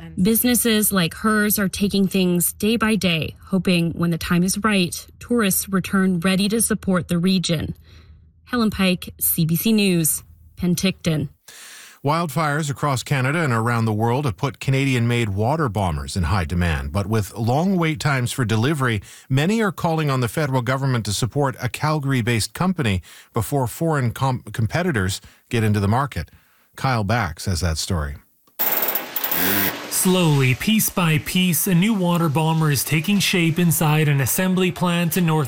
Businesses like hers are taking things day by day, hoping when the time is right, tourists return ready to support the region. Helen Pike, CBC News, Penticton. Wildfires across Canada and around the world have put Canadian-made water bombers in high demand. But with long wait times for delivery, many are calling on the federal government to support a Calgary-based company before foreign competitors get into the market. Kyle Bax has that story. Slowly, piece by piece, a new water bomber is taking shape inside an assembly plant in North